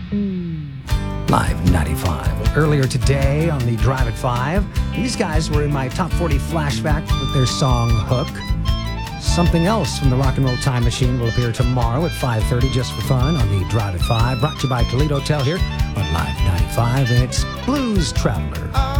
Live 95. Earlier today on the Drive at 5, these guys were in my top 40 flashback with their song Hook. Something else from the Rock and Roll Time Machine will appear tomorrow at 5:30 just for fun on the Drive at 5, brought to you by Toledo Hotel here on Live 95, and it's Blues Traveler.